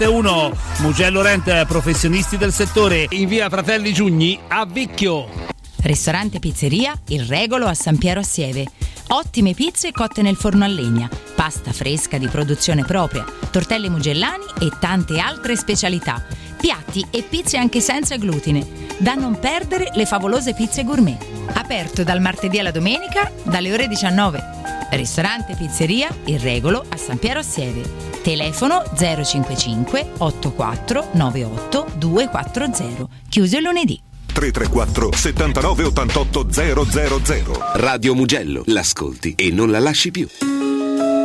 1. Mugello Rent, professionisti del settore, in via Fratelli Giugni a Vicchio. Ristorante Pizzeria Il Regolo a San Piero a Sieve. Ottime pizze cotte nel forno a legna, pasta fresca di produzione propria, tortelli mugellani e tante altre specialità. Piatti e pizze anche senza glutine. Da non perdere le favolose pizze gourmet. Aperto dal martedì alla domenica dalle ore 19. Ristorante Pizzeria Il Regolo a San Piero a Sieve. Telefono 055 84 98 240. Chiuso il lunedì. 334 79 88 000. Radio Mugello, l'ascolti e non la lasci più.